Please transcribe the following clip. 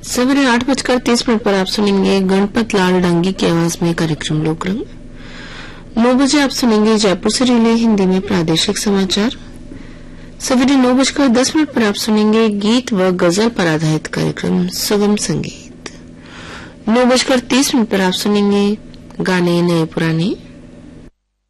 सवेरे 8:30 पर आप सुनेंगे गणपत लाल डांगी की आवाज में कार्यक्रम लोकरंग। 9 बजे आप सुनेंगे जयपुर से रिले हिंदी में प्रादेशिक समाचार। सवेरे 9:10 पर आप सुनेंगे गीत व गजल पर आधारित कार्यक्रम सुगम संगीत। 9:30 पर आप सुनेंगे गाने नए पुराने।